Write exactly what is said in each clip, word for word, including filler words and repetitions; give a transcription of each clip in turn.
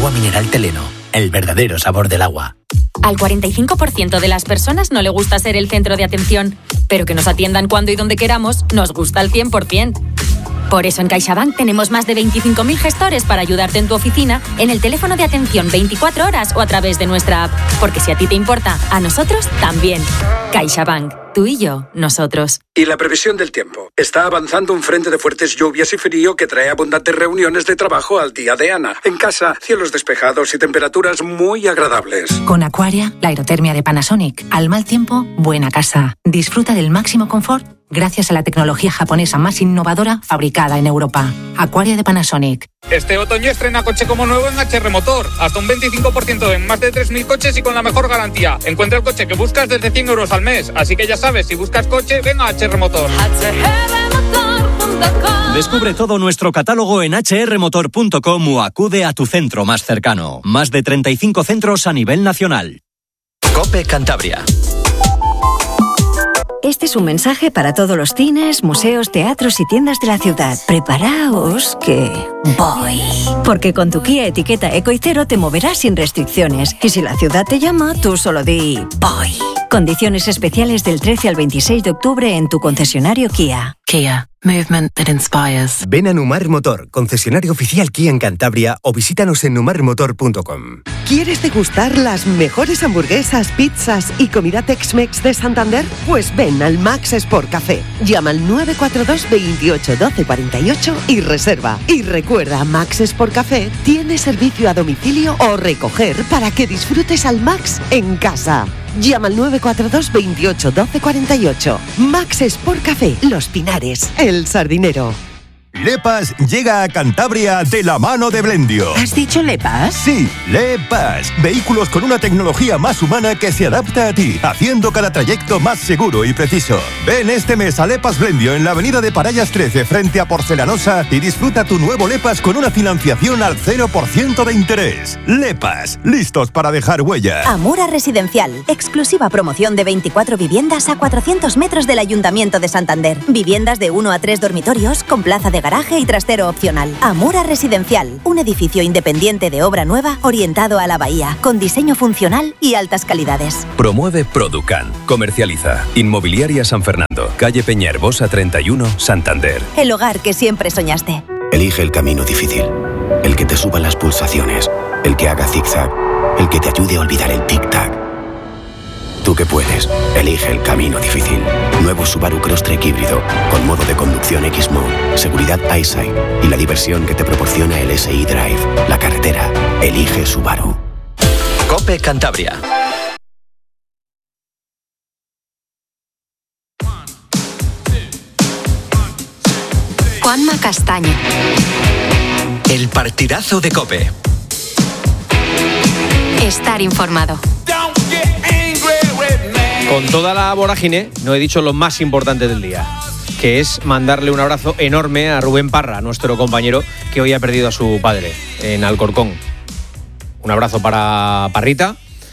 Agua mineral Teleno, el verdadero sabor del agua. Al cuarenta y cinco por ciento de las personas no le gusta ser el centro de atención, pero que nos atiendan cuando y donde queramos nos gusta al cien por ciento. Por eso en CaixaBank tenemos más de veinticinco mil gestores para ayudarte en tu oficina, en el teléfono de atención veinticuatro horas o a través de nuestra app. Porque si a ti te importa, a nosotros también. CaixaBank. Tú y yo, nosotros. Y la previsión del tiempo. Está avanzando un frente de fuertes lluvias y frío que trae abundantes reuniones de trabajo al día de Ana. En casa, cielos despejados y temperaturas muy agradables. Con Aquaria, la aerotermia de Panasonic. Al mal tiempo, buena casa. Disfruta del máximo confort gracias a la tecnología japonesa más innovadora fabricada en Europa. Aquaria de Panasonic. Este otoño estrena coche como nuevo en H R Motor. Hasta un veinticinco por ciento en más de tres mil coches y con la mejor garantía. Encuentra el coche que buscas desde cien euros al mes. Así que ya sabes, si buscas coche, ven a H R Motor. Descubre todo nuestro catálogo en hache erre motor punto com o acude a tu centro más cercano. Más de treinta y cinco centros a nivel nacional. COPE Cantabria. Este es un mensaje para todos los cines, museos, teatros y tiendas de la ciudad. Preparaos que voy. Porque con tu Kia etiqueta Eco y Cero te moverás sin restricciones. Y si la ciudad te llama, tú solo di voy. Condiciones especiales del trece al veintiséis de octubre en tu concesionario Kia. Kia. Movement that inspires. Ven a Numar Motor, concesionario oficial Kia en Cantabria, o visítanos en numar motor punto com. ¿Quieres degustar las mejores hamburguesas, pizzas y comida Tex-Mex de Santander? Pues ven al Max Sport Café. Llama al nueve cuatro dos, veintiocho, doce cuarenta y ocho y reserva. Y recuerda, Max Sport Café tiene servicio a domicilio o recoger para que disfrutes al max en casa. Llama al nueve cuatro dos, veintiocho, doce cuarenta y ocho. Max Sport Café, Los Pinares, El Sardinero. Lepas llega a Cantabria de la mano de Blendio. ¿Has dicho Lepas? Sí, Lepas. Vehículos con una tecnología más humana que se adapta a ti, haciendo cada trayecto más seguro y preciso. Ven este mes a Lepas Blendio en la avenida de Parallas trece frente a Porcelanosa y disfruta tu nuevo Lepas con una financiación al cero por ciento de interés. Lepas, listos para dejar huella. Amura Residencial, exclusiva promoción de veinticuatro viviendas a cuatrocientos metros del Ayuntamiento de Santander. Viviendas de uno a tres dormitorios con plaza de garaje y trastero opcional. Amura Residencial, un edificio independiente de obra nueva orientado a la bahía, con diseño funcional y altas calidades. Promueve Producan. Comercializa. Inmobiliaria San Fernando. Calle Peñaherbosa treinta y uno, Santander. El hogar que siempre soñaste. Elige el camino difícil. El que te suba las pulsaciones. El que haga zigzag. El que te ayude a olvidar el tic-tac. Tú que puedes, elige el camino difícil. Nuevo Subaru Crosstrek híbrido, con modo de conducción X-Mode, seguridad EyeSight y la diversión que te proporciona el S I Drive. La carretera, elige Subaru. COPE Cantabria. Juanma Castaño. El partidazo de COPE. Estar informado. Con toda la vorágine, no he dicho lo más importante del día, que es mandarle un abrazo enorme a Rubén Parra, nuestro compañero que hoy ha perdido a su padre en Alcorcón. Un abrazo para Parrita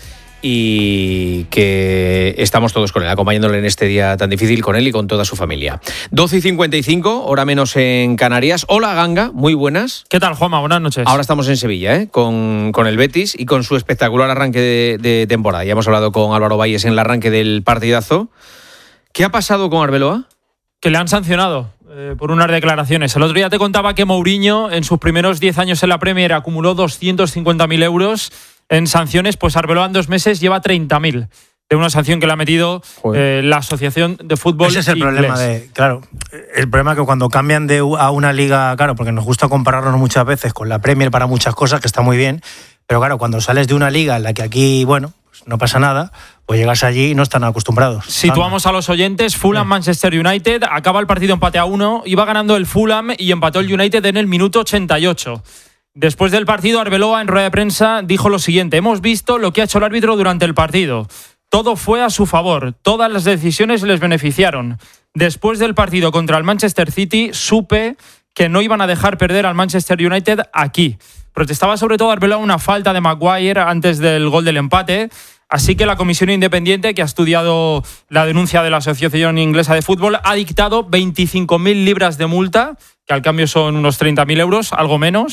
y que estamos todos con él, acompañándole en este día tan difícil, con él y con toda su familia. doce y cincuenta y cinco, hora menos en Canarias. Hola, Ganga, muy buenas. ¿Qué tal, Juanma? Buenas noches. Ahora estamos en Sevilla, ¿eh? con, con el Betis y con su espectacular arranque de, de temporada. Ya hemos hablado con Álvaro Valles en el arranque del partidazo. ¿Qué ha pasado con Arbeloa? Que le han sancionado eh, por unas declaraciones. El otro día te contaba que Mourinho, en sus primeros diez años en la Premier, acumuló doscientos cincuenta mil euros en sanciones. Pues Arbeloa en dos meses lleva treinta mil de una sanción que le ha metido eh, la Asociación de Fútbol Ese es el inglés. problema de, claro, el problema es que cuando cambian de a una liga, claro, porque nos gusta compararnos muchas veces con la Premier para muchas cosas, que está muy bien, pero claro, cuando sales de una liga en la que aquí, bueno, pues no pasa nada, pues llegas allí y no están acostumbrados. Situamos a los oyentes. Fulham, Manchester United. Acaba el partido empate a uno. Iba ganando el Fulham y empató el United en el minuto ochenta y ocho. Después del partido, Arbeloa en rueda de prensa dijo lo siguiente: hemos visto lo que ha hecho el árbitro durante el partido. Todo fue a su favor. Todas las decisiones les beneficiaron. Después del partido contra el Manchester City, supe que no iban a dejar perder al Manchester United aquí. Protestaba sobre todo Arbeloa una falta de Maguire antes del gol del empate. Así que la comisión independiente, que ha estudiado la denuncia de la Asociación Inglesa de Fútbol, ha dictado veinticinco mil libras de multa, que al cambio son unos treinta mil euros, algo menos.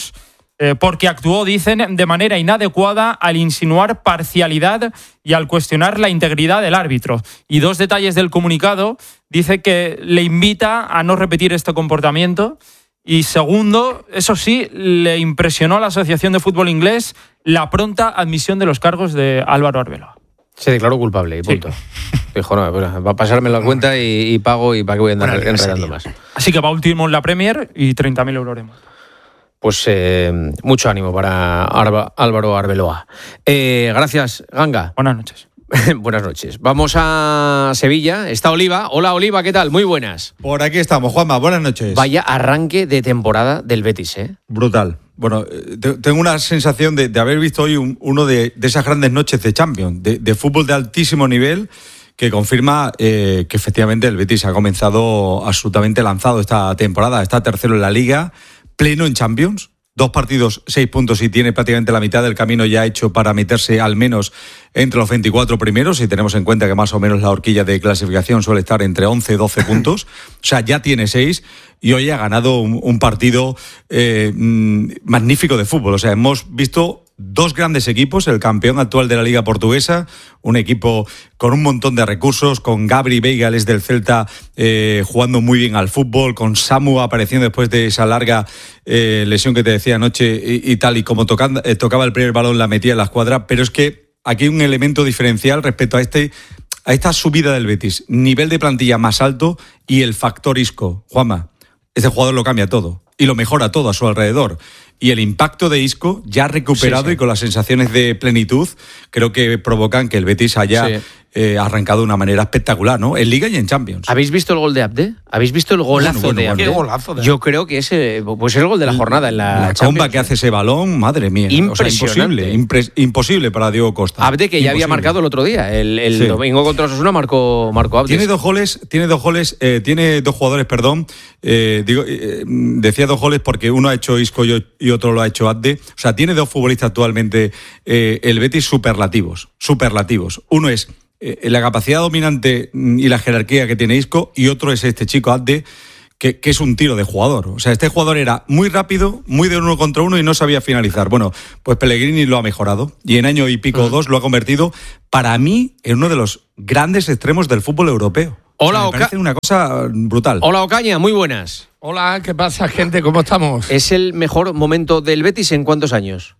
eh, porque actuó, dicen, de manera inadecuada al insinuar parcialidad y al cuestionar la integridad del árbitro. Y dos detalles del comunicado: dice que le invita a no repetir este comportamiento. Y segundo, eso sí, le impresionó a la Asociación de Fútbol Inglés la pronta admisión de los cargos de Álvaro Arbeloa. Se declaró culpable y punto. Sí. Dijo, no, va a pasarme la cuenta y, y pago, y para qué voy a andar bueno, enredando más. Así que va último en la Premier y treinta mil euros de multa. Pues eh, mucho ánimo para Arba, Álvaro Arbeloa. Eh, gracias, Ganga. Buenas noches. Buenas noches. Vamos a Sevilla. Está Oliva. Hola, Oliva, ¿qué tal? Muy buenas. Por aquí estamos, Juanma. Buenas noches. Vaya arranque de temporada del Betis, ¿eh? Brutal. Bueno, tengo una sensación de, de haber visto hoy un, uno de, de esas grandes noches de Champions, de, de fútbol de altísimo nivel, que confirma eh, que efectivamente el Betis ha comenzado absolutamente lanzado esta temporada. Está tercero en la Liga, pleno en Champions. Dos partidos, seis puntos, y tiene prácticamente la mitad del camino ya hecho para meterse al menos entre los veinticuatro primeros, si tenemos en cuenta que más o menos la horquilla de clasificación suele estar entre once y doce puntos. O sea, ya tiene seis y hoy ha ganado un, un partido eh, magnífico de fútbol. O sea, hemos visto dos grandes equipos, el campeón actual de la Liga Portuguesa, un equipo con un montón de recursos, con Gabri Veiga, el del Celta, eh, jugando muy bien al fútbol, con Samu apareciendo después de esa larga eh, lesión que te decía anoche y, y tal, y como tocando, eh, tocaba el primer balón la metía en la escuadra, pero es que aquí hay un elemento diferencial respecto a este a esta subida del Betis, nivel de plantilla más alto y el factor Isco. Juanma, este jugador lo cambia todo y lo mejora todo a su alrededor. Y el impacto de Isco, ya recuperado, sí, sí, y con las sensaciones de plenitud, creo que provocan que el Betis haya sí. eh, arrancado de una manera espectacular, ¿no? En Liga y en Champions. ¿Habéis visto el gol de Abde? ¿Habéis visto el golazo bueno, bueno, de Abde? ¿Qué golazo de... Yo creo que ese pues es el gol de la jornada en la, la Champions. Comba que hace ese balón, madre mía. O sea, imposible, impre, imposible para Diego Costa. Abde, que ya imposible. había marcado el otro día, el, el sí. domingo contra Osasuna marcó, marcó Abde. Tiene dos goles, tiene dos goles, eh, tiene dos jugadores, perdón, eh, digo, eh, decía dos goles porque uno ha hecho Isco y otro lo ha hecho Abde. O sea, tiene dos futbolistas actualmente eh, el Betis superlativos, superlativos. Uno es eh, la capacidad dominante y la jerarquía que tiene Isco, y otro es este chico Abde, que, que es un tiro de jugador. O sea, este jugador era muy rápido, muy de uno contra uno y no sabía finalizar. Bueno, pues Pellegrini lo ha mejorado y en año y pico o dos lo ha convertido, para mí, en uno de los grandes extremos del fútbol europeo. Hola, o sea, me parece una cosa brutal. Hola, Ocaña, muy buenas. Hola, ¿qué pasa, gente? ¿Cómo estamos? ¿Es el mejor momento del Betis en cuántos años?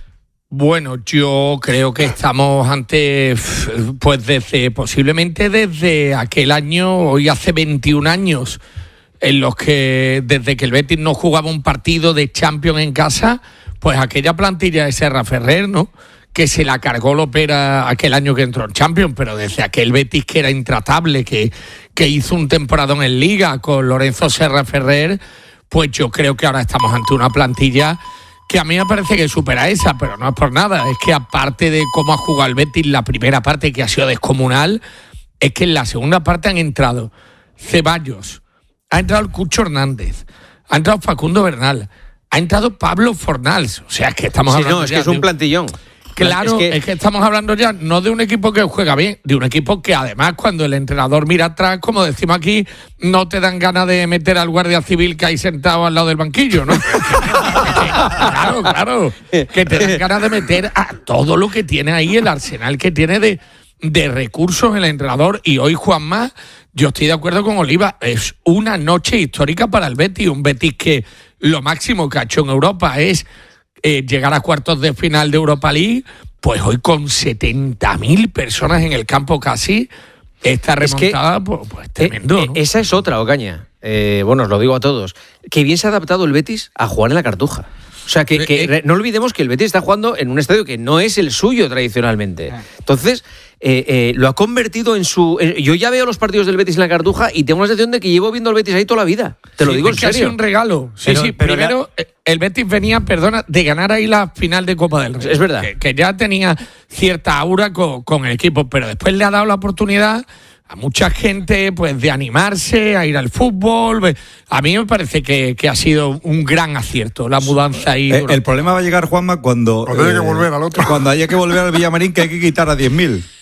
Bueno, yo creo que estamos ante, pues desde, posiblemente desde aquel año, hoy hace veintiún años, en los que desde que el Betis no jugaba un partido de Champions en casa, pues aquella plantilla de Serra Ferrer, ¿no?, que se la cargó Lopera aquel año que entró en Champions, pero desde aquel Betis que era intratable, que, que hizo un temporadón en Liga con Lorenzo Serra Ferrer, pues yo creo que ahora estamos ante una plantilla que a mí me parece que supera esa, pero no es por nada, es que aparte de cómo ha jugado el Betis la primera parte, que ha sido descomunal, es que en la segunda parte han entrado Ceballos, ha entrado el Cucho Hernández, ha entrado Facundo Bernal, ha entrado Pablo Fornals, o sea, es que estamos sí, hablando no, es que es un plantillón. Claro, es que... es que estamos hablando ya no de un equipo que juega bien, de un equipo que además cuando el entrenador mira atrás, como decimos aquí, no te dan ganas de meter al guardia civil que hay sentado al lado del banquillo, ¿no? Claro, claro, que te dan ganas de meter a todo lo que tiene ahí, el arsenal que tiene de, de recursos el entrenador. Y hoy, Juanma, yo estoy de acuerdo con Oliva, es una noche histórica para el Betis, un Betis que lo máximo que ha hecho en Europa es Eh, llegar a cuartos de final de Europa League, pues hoy con setenta mil personas en el campo casi, esta remontada, es que, pues, pues tremendo, eh, ¿no? Esa es otra, Ocaña. Eh, bueno, os lo digo a todos. Que bien se ha adaptado el Betis a jugar en la Cartuja. O sea, que, que eh, no olvidemos que el Betis está jugando en un estadio que no es el suyo tradicionalmente. Entonces, eh, eh, lo ha convertido en su... Eh, yo ya veo los partidos del Betis en la Cartuja y tengo la sensación de que llevo viendo al Betis ahí toda la vida. Te lo sí, digo en es que serio. Ha sido un regalo. Sí, pero, sí. Pero primero, la... el Betis venía, perdona, de ganar ahí la final de Copa del Rey. Es verdad. Que, que ya tenía cierta aura con, con el equipo, pero después le ha dado la oportunidad a mucha gente, pues, de animarse, a ir al fútbol. A mí me parece que, que ha sido un gran acierto la mudanza ahí. Eh, el problema va a llegar, Juanma, cuando, cuando, eh, haya, que volver al otro. cuando haya que volver al Villamarín, que hay que quitar a diez mil.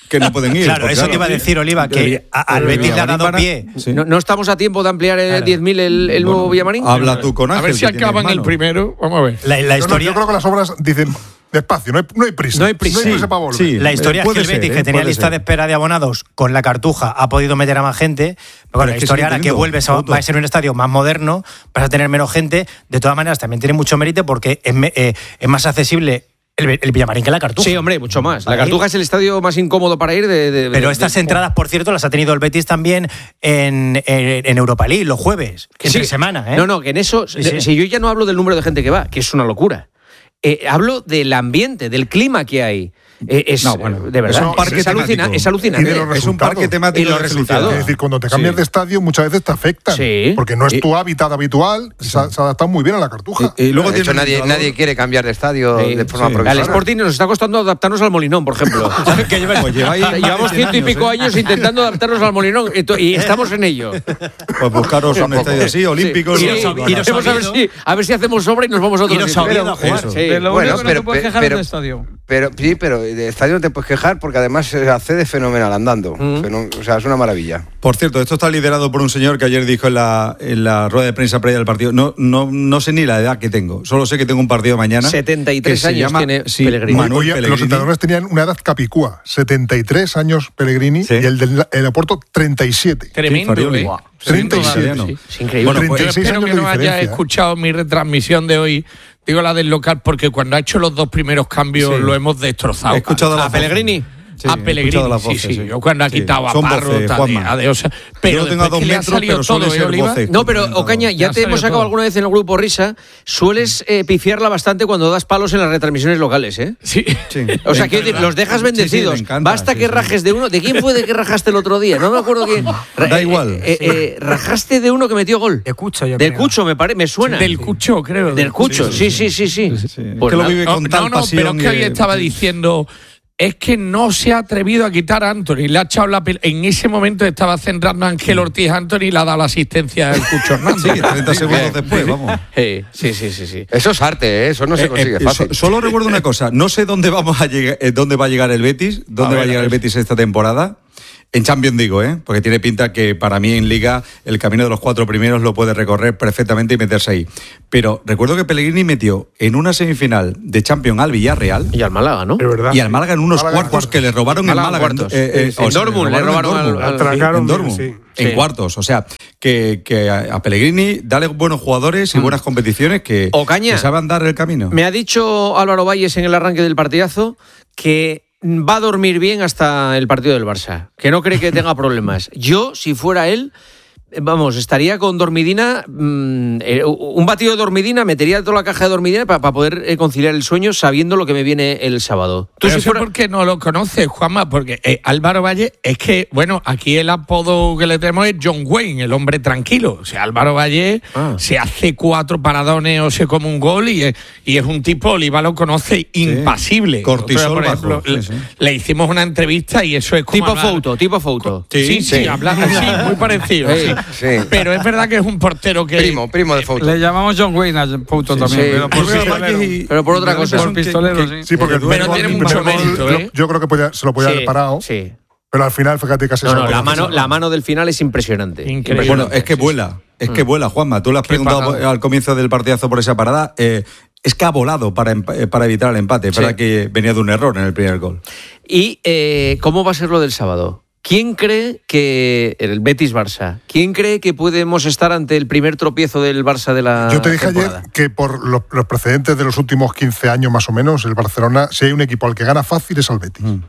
que no pueden ir. Claro, eso te iba a decir, Oliva, que a- al Betis le ha dado pie. Sí. ¿No, no estamos a tiempo de ampliar el diez mil el, el nuevo Villamarín? Habla tú con A Ángel. ver si que tiene acaban el mano. primero. Vamos a ver. La, la Yo, no, historia, yo creo que las obras dicen despacio, no hay, no hay prisa. No hay prisa. No hay prisa Sí, para volver. sí. la historia Eh, es que puede el Betis, ser, que eh, tenía puede lista ser. de espera de abonados con la Cartuja, ha podido meter a más gente. Pero bueno, es la que historia sigue ahora que teniendo vuelves a, fotos. va a ser un estadio más moderno, vas a tener menos gente. De todas maneras, también tiene mucho mérito porque es, me- eh, es más accesible el, el Villamarín que la Cartuja. Sí, hombre, mucho más. La Vale. Cartuja es el estadio más incómodo para ir de... de- Pero de- estas de- entradas, por cierto, las ha tenido el Betis también en, en, en Europa League los jueves, entre Sí. semana. ¿eh? No, no, que en eso... Sí, sí. Si yo ya no hablo del número de gente que va, que es una locura. Eh, hablo del ambiente, del clima que hay. Eh, es, No, bueno, de verdad, es un parque es, alucina- temático. es Y alucinante. de los Es un parque resultados. temático. Y los de resultados. felicidad. Es decir, cuando te cambias Sí. de estadio muchas veces te afectan. Sí. Porque no es Y- tu hábitat habitual, se, ha- se ha adaptado muy bien a la Cartuja. Y, y luego De hecho, tiene un nadie, indicador- nadie quiere cambiar de estadio Sí, de forma sí. provisoria. Al Sporting nos está costando adaptarnos al Molinón, por ejemplo. Que lleva- pues lleváis más de Llevamos cien ciento y pico ¿eh? años intentando adaptarnos al Molinón y to- y estamos en ello. Pues buscaros un estadio así, olímpico. Sí, y sí, luego- y nos vamos a ver si, a ver si hacemos sobra y nos vamos a otro Iros sitio. a Oviedo a jugar. Eso. Sí. De lo Bueno, único que pero- no te puedes quejar pero- del estadio. Pero sí, pero de estadio no te puedes quejar porque además se accede fenomenal andando. Mm. Feno- o sea, es una maravilla. Por cierto, esto está liderado por un señor que ayer dijo en la, en la rueda de prensa previa del partido. No, no, no sé ni la edad que tengo, solo sé que tengo un partido mañana. setenta y tres que se años llama, tiene sí, Pellegrini. Manuel Oye, Pellegrini. los entrenadores tenían una edad capicúa, setenta y tres años Pellegrini Sí. y el del el Oporto treinta y siete. Tremendo, Farioli. ¿eh? Guau. treinta y siete. Italiano. Sí, es increíble. Bueno, Yo pues, treinta y seis espero años que de no haya diferencia, ¿eh? escuchado mi retransmisión de hoy, digo la del local, porque cuando ha hecho los dos primeros cambios Sí. lo hemos destrozado. He escuchado a, la a voz. Pellegrini. Sí, a he Pellegrini, escuchado las sí, voces, sí, sí. Yo cuando ha Sí, quitado a son Parro, voces, Tadea, Juanma. de- o sea, pero Yo lo tengo a después dos que le ha metros, salido pero suele todo, ¿eh, ser Oliva? voces. No, pero comentado. Ocaña, ya Ya te salió hemos sacado todo. alguna vez en el grupo Risa. Sueles eh, pifiarla bastante cuando das palos en las retransmisiones locales, ¿eh? Sí. Sí. O sea, Le quiero decir, encanta. los dejas Sí, sí, bendecidos. le encanta, Basta sí, que sí. rajes de uno. ¿De quién fue de que rajaste el otro día? No me acuerdo quién. Da igual. Eh, eh, rajaste de uno que metió gol. De Cucho, yo Del creo. Cucho, me, pare, me suena. Del Cucho, creo. Del Cucho, sí, sí, sí, sí. Pues que lo nada. vive No, con tal no, no, pasión. pero es que hoy que- estaba diciendo, es que no se ha atrevido a quitar a Anthony. Le ha echado la pel- En ese momento estaba centrando a Ángel Ortiz a Anthony y le ha dado la asistencia al Cucho Hernández. Sí, treinta segundos después, vamos. Sí, sí, sí, sí, sí. Eso es arte, ¿eh? Eso no se Eh, consigue eh, fácil. so- solo recuerdo una cosa, no sé dónde vamos a llegar, eh, dónde va a llegar el Betis, dónde A va a ver, llegar a el ver. Betis esta temporada. En Champions digo, ¿eh? Porque tiene pinta que para mí en Liga el camino de los cuatro primeros lo puede recorrer perfectamente y meterse ahí. Pero recuerdo que Pellegrini metió en una semifinal de Champions al Villarreal Y al Málaga, ¿no? Es verdad. y al Málaga en unos Málaga en cuartos cuartos. que le robaron Málaga en en Málaga. cuartos. eh, eh, Sí, sí. o sea, En Dortmund, le robaron al- al- Atracaron, en Dortmund. sí. En Sí. cuartos, o sea, que, que a a Pellegrini dale buenos jugadores y buenas competiciones que, Ocaña. que saben dar el camino. Me ha dicho Álvaro Valles en el arranque del partidazo que va a dormir bien hasta el partido del Barça, que no cree que tenga problemas. Yo, si fuera él, eh, vamos, estaría con dormidina, mm, eh, un batido de dormidina, metería toda la caja de dormidina para poder eh, conciliar el sueño sabiendo lo que me viene el sábado. Tú Pero si eso fuera... porque no lo conoces, Juanma, porque eh, Álvaro Valle es que, bueno, aquí el apodo que le tenemos es John Wayne, el hombre tranquilo. O sea, Álvaro Valle Ah. se hace cuatro paradones o se come un gol y es, y es un tipo, Oliva lo conoce, impasible. Cortisol Nosotros, por bajo, ejemplo, sí, le, sí. le hicimos una entrevista y eso es como Tipo hablar- foto, tipo foto. Sí, sí, sí. habla- sí, muy parecido. Sí. sí. Sí. Pero es verdad que es un portero que... Primo, primo de foto. Le llamamos John Wayne a Pouto también. sí. Pero por, Sí. pistolero. Y- Pero por otra y me da la cosa. impresión Por que- pistolero, que- sí. Sí, porque el Pero primer tiene gol- el mucho primer gol, mérito, ¿eh? Yo creo que podía- se lo podía Sí, haber parado, sí. pero al final, fíjate, casi No, se no, lo la podía mano, hacer. la mano del final es impresionante. Increíble. Bueno, es que vuela, es que vuela, Juanma. Tú le has preguntado parada. al comienzo del partidazo por esa parada. eh, es que ha volado para, empa- eh, para evitar el empate. Es Sí. verdad que venía de un error en el primer gol. ¿Y eh, cómo va a ser lo del sábado? ¿Quién cree que el Betis-Barça? ¿Quién cree que podemos estar ante el primer tropiezo del Barça de la Yo te dije temporada? ayer que por los, los precedentes de los últimos quince años más o menos, el Barcelona, si hay un equipo al que gana fácil es al Betis. De vez,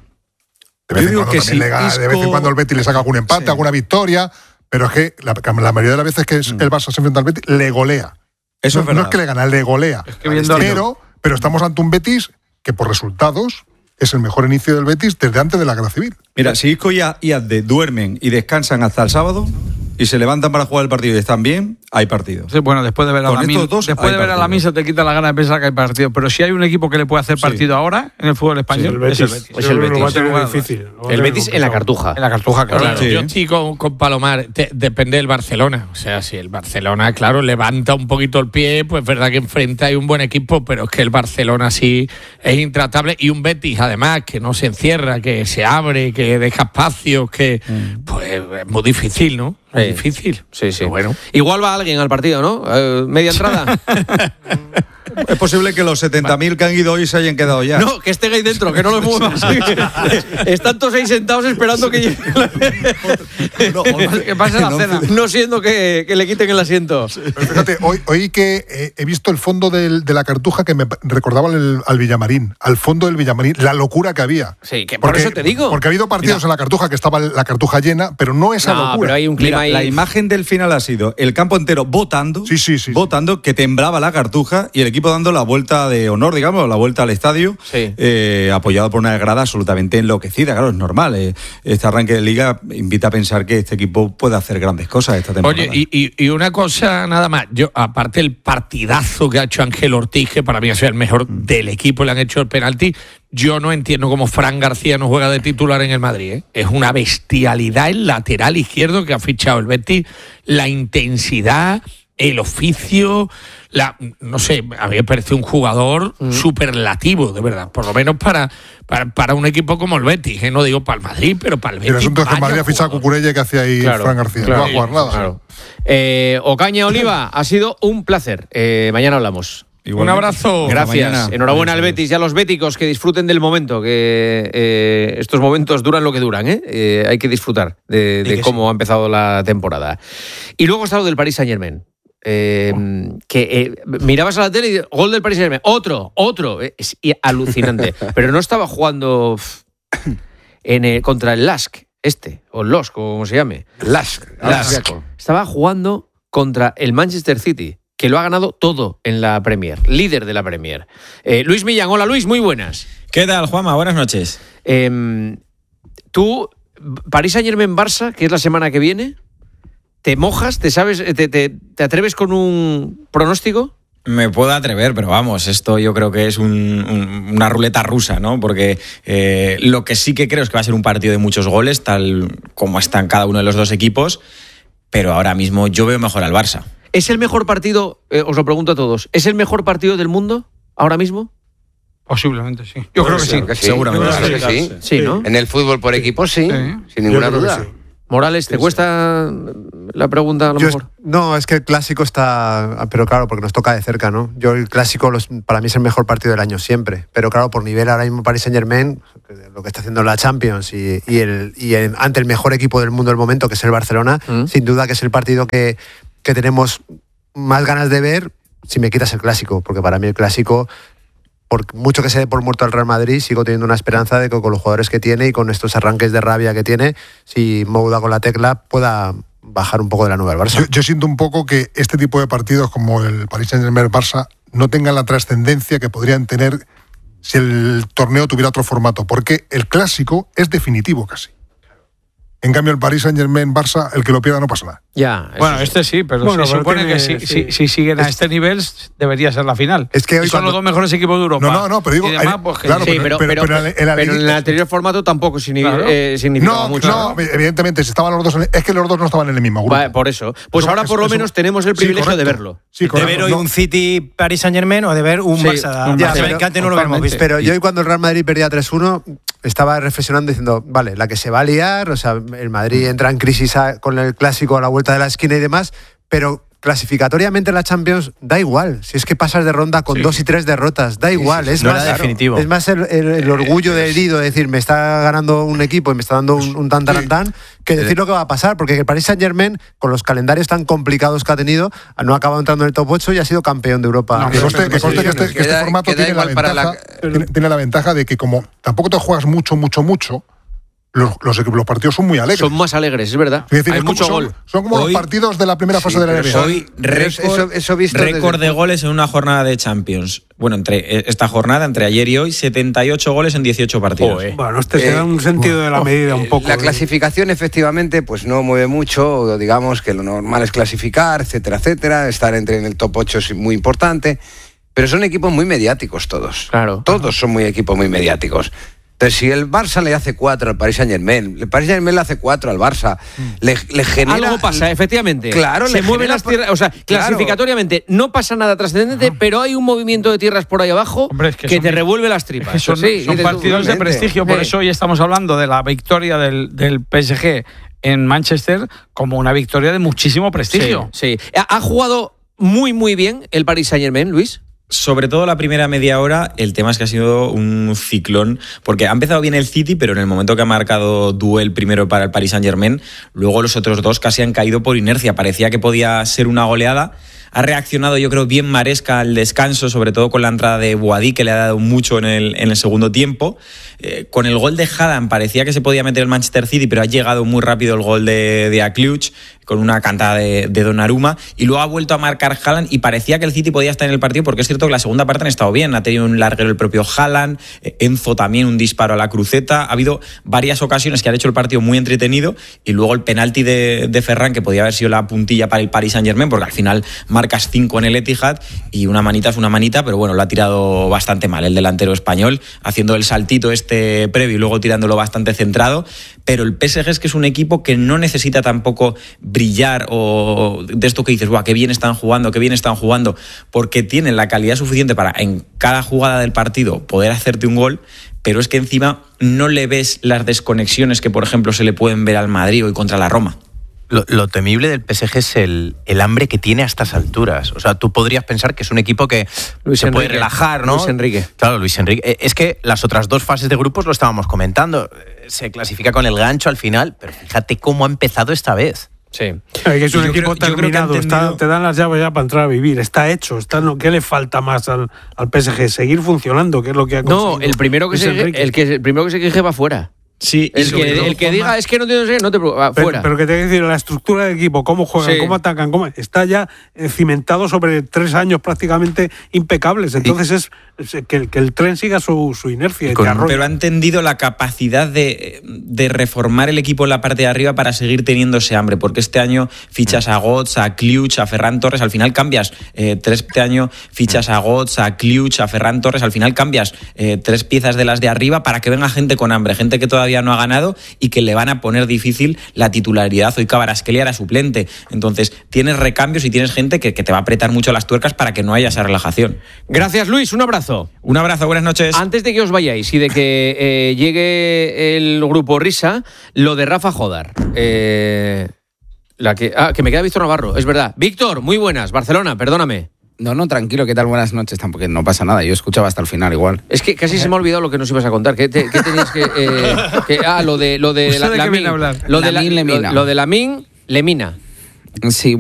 Yo en digo cuando que también si le gana, de vez en Isco- cuando el Betis le saca algún empate, Sí. alguna victoria, pero es que la, la mayoría de las veces que es- el Barça se enfrenta al Betis, le golea. Eso no, es verdad. no es que le gana, le golea. que viendo- pero, pero estamos ante un Betis que por resultados es el mejor inicio del Betis desde antes de la guerra civil. Mira, si Isco y A- y Adde duermen y descansan hasta el sábado, y se levantan para jugar el partido y están bien, hay partido. Sí, bueno, después de ver a Con la estos Min, dos después hay de ver a la partido. Min se te quita la gana de pensar que hay partido. Pero si hay un equipo que le puede hacer partido Sí. ahora en el fútbol español, Sí, el es el Betis. Betis. Es el Lo va a Betis. tener Sin lugar a difícil. dudas. Lo va a El tener Betis en la complicado. Cartuja. En la Cartuja, claro. Claro, Sí. yo estoy con, con Palomar, te- depende del Barcelona. O sea, si el Barcelona, claro, levanta un poquito el pie, pues es verdad que enfrente hay un buen equipo, pero es que el Barcelona sí es intratable. Y un Betis, además, que no se encierra, que se abre, que deja espacios, que pues es muy difícil, ¿no? Es Sí. difícil. Sí, sí. Pero bueno. Igual va alguien al partido, ¿no? Eh, media entrada. Es posible que los setenta mil que han ido hoy se hayan quedado ya. No, que esté ahí dentro, que no lo muevas. Están todos ahí sentados esperando que llegue. No, Que pase la no, cena. No siendo que, que le quiten el asiento. Pero fíjate, hoy, hoy que eh, he visto el fondo del- de la Cartuja que me recordaba al, al Villamarín, al fondo del Villamarín, la locura que había. Sí, que por eso te digo. Porque ha habido partidos Mira. en la Cartuja que estaba la Cartuja llena, pero no esa No, locura. pero hay un clima Mira, ahí. la imagen del final ha sido el campo entero votando, Sí, sí, sí, votando, que temblaba la Cartuja y el equipo dando la vuelta de honor, digamos, la vuelta al estadio, Sí. eh, apoyado por una grada absolutamente enloquecida. Claro, es normal. eh, este arranque de liga invita a pensar que este equipo puede hacer grandes cosas esta temporada. Oye, y, y- y una cosa nada más, yo aparte el partidazo que ha hecho Ángel Ortiz, que para mí ha sido el mejor del equipo, le han hecho el penalti, yo no entiendo cómo Fran García no juega de titular en el Madrid, ¿eh? Es una bestialidad el lateral izquierdo que ha fichado el Betis, la intensidad, el oficio, la, no sé, a mí me parece un jugador superlativo, de verdad, por lo menos para, para, para un equipo como el Betis, ¿eh? No digo para el Madrid, pero para el Betis. El asunto es que el Madrid vaya ha fichado a jugador. Cucurella, que hacía ahí Claro, Fran García. claro. no va a jugar nada. Claro. Eh, Ocaña Oliva, ha sido un placer. Eh, mañana hablamos. Un abrazo. Gracias. mañana. Enhorabuena al Betis y a los béticos, que disfruten del momento, que eh, estos momentos duran lo que duran, ¿eh? Eh, hay que disfrutar de, de cómo ha empezado la temporada. Y luego está lo del Paris Saint-Germain. Eh, que eh, mirabas a la tele y dices, gol del Paris Saint-Germain, otro, otro. Eh, Es alucinante. Pero no estaba jugando pff, en el- contra el Lask, este, o el Losk, o como se llame. Lask. Lask. Estaba jugando contra el Manchester City, que lo ha ganado todo en la Premier, líder de la Premier. Eh, Luis Millán, hola Luis, muy buenas. ¿Qué tal, Juanma? Buenas noches. Eh, tú, París Saint-Germain-Barça, que es la semana que viene, ¿te mojas? ¿Te sabes? Te, te, te atreves con un pronóstico? Me puedo atrever, pero vamos, esto yo creo que es un, un, una ruleta rusa, ¿no? Porque eh, lo que sí que creo es que va a ser un partido de muchos goles, tal como están cada uno de los dos equipos, pero ahora mismo yo veo mejor al Barça. ¿Es el mejor partido, eh, os lo pregunto a todos, ¿es el mejor partido del mundo ahora mismo? Posiblemente sí. Yo creo que sí. Claro que sí. Seguramente Yo creo sí. que sí. Sí, ¿no? En el fútbol por equipos sí, sin ninguna Yo creo que duda. sí. Morales, ¿te cuesta la pregunta a lo Yo mejor? es- no, es que el clásico está. Pero claro, porque nos toca de cerca, ¿no? Yo, el clásico, los- para mí es el mejor partido del año siempre. Pero claro, por nivel ahora mismo Paris Saint-Germain, lo que está haciendo la Champions y, y, el, y el- ante el mejor equipo del mundo del momento, que es el Barcelona, ¿Mm? sin duda que es el partido que, que tenemos más ganas de ver si me quitas el clásico. Porque para mí el clásico, por mucho que se dé por muerto al Real Madrid, sigo teniendo una esperanza de que con los jugadores que tiene y con estos arranques de rabia que tiene, si Mou da con la tecla, pueda bajar un poco de la nube al Barça. Yo, yo siento un poco que este tipo de partidos como el Paris Saint-Germain-Barça no tengan la trascendencia que podrían tener si el torneo tuviera otro formato, porque el clásico es definitivo casi. En cambio, el Paris Saint-Germain-Barça, el que lo pierda no pasa nada. Ya. Bueno, este sí, pero Bueno, se pero supone tiene- que si, sí. si, si siguen a este nivel debería ser la final. Es que hoy y son cuando- los dos mejores equipos de Europa. No, no, no, pero digo, Y demás, hay- pues, que- claro, Sí, pero, pero, pero- pero en la- en la pero en liguilla- el anterior formato tampoco signi- Claro. eh, significaba No, mucho. no, evidentemente, si estaban los dos en el- es que los dos no estaban en el mismo grupo. Va, por eso. Pues Eso- ahora por lo eso- menos tenemos el sí, privilegio de correcto. verlo. Sí, de correcto. ver hoy No, un City Paris Saint Germain o de ver un Sí, Barça. un Ya, Barça. pero que antes no lo hemos Totalmente. visto. Pero yo hoy cuando el Real Madrid perdía tres uno estaba reflexionando diciendo, vale, la que se va a liar, o sea, el Madrid entra en crisis a- con el clásico a la vuelta de la esquina y demás, pero clasificatoriamente en la Champions da igual, si es que pasas de ronda con Sí. dos y tres derrotas, da igual, es, no más, era definitivo. es más el, el- el orgullo de herido de decir, me está ganando un equipo y me está dando un, un tan tan tan, que decir lo que va a pasar, porque el Paris Saint Germain, con los calendarios tan complicados que ha tenido, no ha acabado entrando en el top ocho y ha sido campeón de Europa. No, Que conste, que, conste que este, que este Queda- formato queda tiene la, igual para ventaja, la- tiene, tiene la ventaja de que como tampoco te juegas mucho, mucho, mucho, los, los, los partidos son muy alegres. Son más alegres, es verdad. Es decir, Hay es como, mucho son, gol. son como Hoy, los partidos de la primera fase sí, de la N B A. Hoy récord, eso, eso visto récord desde... de goles en una jornada de Champions. Bueno, entre esta jornada, entre ayer y hoy, setenta y ocho goles en dieciocho partidos. Oh, eh. Bueno, este se da Eh, un sentido de la medida un poco. La ¿eh? clasificación efectivamente pues no mueve mucho, digamos que lo normal es clasificar, etcétera, etcétera, estar entre en el top ocho es muy importante, pero son equipos muy mediáticos todos. Claro. Todos son muy equipos muy mediáticos. Entonces, si el Barça le hace cuatro al Paris Saint-Germain, el Paris Saint-Germain le hace cuatro al Barça, le, le genera... Algo pasa, efectivamente. Claro, se le mueven genera- las tierras, o sea, Claro. clasificatoriamente no pasa nada trascendente, uh-huh. pero hay un movimiento de tierras por ahí abajo Hombre, es que que son- te revuelve las tripas. Que son, Sí, son dices tú, partidos de totalmente. prestigio, por Sí. eso hoy estamos hablando de la victoria del, del P S G en Manchester como una victoria de muchísimo prestigio. Sí, sí. ¿Ha, ha jugado muy, muy bien el Paris Saint-Germain, Luis? Sobre todo la primera media hora, el tema es que ha sido un ciclón, porque ha empezado bien el City, pero en el momento que ha marcado duel primero para el Paris Saint-Germain, luego los otros dos casi han caído por inercia. Parecía que podía ser una goleada. Ha reaccionado, yo creo, bien Maresca al descanso, sobre todo con la entrada de Boadí, que le ha dado mucho en el, en el segundo tiempo. Eh, con el gol de Haaland parecía que se podía meter el Manchester City, pero ha llegado muy rápido el gol de, de Akliuch, con una cantada de, de Donnarumma, y luego ha vuelto a marcar Haaland, y parecía que el City podía estar en el partido, porque es cierto que la segunda parte han estado bien. Ha tenido un larguero el propio Haaland, eh, Enzo también un disparo a la cruceta. Ha habido varias ocasiones que han hecho el partido muy entretenido, y luego el penalti de, de Ferran, que podía haber sido la puntilla para el Paris Saint-Germain, porque al final marcas cinco en el Etihad, y una manita es una manita, pero bueno, lo ha tirado bastante mal el delantero español, haciendo el saltito este previo y luego tirándolo bastante centrado. Pero el P S G es que es un equipo que no necesita tampoco brillar o de esto que dices, guau, qué bien están jugando, qué bien están jugando, porque tienen la calidad suficiente para en cada jugada del partido poder hacerte un gol, pero es que encima no le ves las desconexiones que, por ejemplo, se le pueden ver al Madrid hoy contra la Roma. Lo, lo temible del P S G es el, el hambre que tiene a estas alturas. O sea, tú podrías pensar que es un equipo que Luis se Enrique. puede relajar, ¿no? Luis Enrique. Claro, Luis Enrique. Es que las otras dos fases de grupos lo estábamos comentando. Se clasifica con el gancho al final, pero fíjate cómo ha empezado esta vez. Sí. Que es un Yo equipo creo- yo creo que ha terminado, está- entendido- te dan las llaves ya para entrar a vivir, está hecho, está, no, ¿qué le falta más al, al P S G? Seguir funcionando, que es lo que ha conseguido. No, el primero que Luis se Enrique. el que el primero que se queje va fuera. Sí, El sobre que, todo el que Juanma- diga es que no tiene no sé qué, no te preocupes, va, Pero, fuera. pero que te voy a decir, la estructura del equipo, cómo juegan, Sí. cómo atacan, cómo está ya eh, cimentado sobre tres años prácticamente impecables. Entonces es, es que, el- que el tren siga su, su inercia y te arrolla. Pero ha entendido la capacidad de, de reformar el equipo en la parte de arriba para seguir teniendo ese hambre, porque este año fichas a Götze, a Kliuch, a Ferran Torres, al final cambias eh, tres, este año fichas a Götze, a Kliuch, a Ferran Torres, al final cambias eh, tres piezas de las de arriba para que venga gente con hambre, gente que todavía no ha ganado y que le van a poner difícil la titularidad. Hoy Kvaratskhelia era suplente, entonces tienes recambios y tienes gente que, que te va a apretar mucho las tuercas para que no haya esa relajación. Gracias, Luis, un abrazo. Un abrazo, buenas noches. Antes de que os vayáis y de que eh, llegue el grupo Risa, lo de Rafa Jodar. Eh, la que, ah, que me queda Víctor Navarro, es verdad. Víctor, muy buenas, Barcelona, perdóname. No, no, tranquilo, ¿qué tal? Buenas noches, tampoco no pasa nada, yo escuchaba hasta el final igual. Es que casi se me ha olvidado lo que nos ibas a contar. ¿Qué, te- qué tenías que, eh, que- Ah, lo de, lo de ¿Usted de qué Lamin. viene a hablar? Lo de la- Lamin Lemina. Lo, lo de Lamin Lemina. Sí,